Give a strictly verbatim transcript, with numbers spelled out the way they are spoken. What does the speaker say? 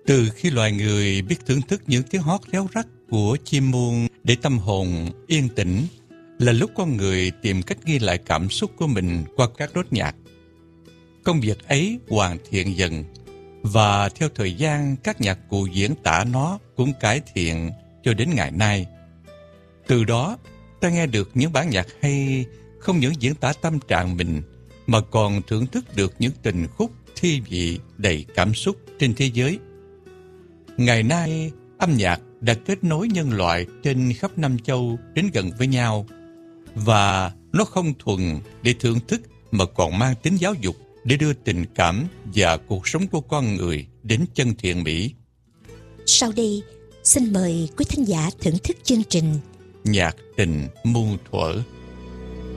Từ khi loài người biết thưởng thức những tiếng hót réo rắt của chim muông để tâm hồn yên tĩnh, là lúc con người tìm cách ghi lại cảm xúc của mình qua các nốt nhạc. Công việc ấy hoàn thiện dần, và theo thời gian các nhạc cụ diễn tả nó cũng cải thiện cho đến ngày nay. Từ đó, ta nghe được những bản nhạc hay không những diễn tả tâm trạng mình, mà còn thưởng thức được những tình khúc thi vị đầy cảm xúc trên thế giới. Ngày nay, âm nhạc đã kết nối nhân loại trên khắp năm châu đến gần với nhau, và nó không thuần để thưởng thức mà còn mang tính giáo dục để đưa tình cảm và cuộc sống của con người đến chân thiện mỹ. Sau đây, xin mời quý thính giả thưởng thức chương trình Nhạc tình muôn thuở.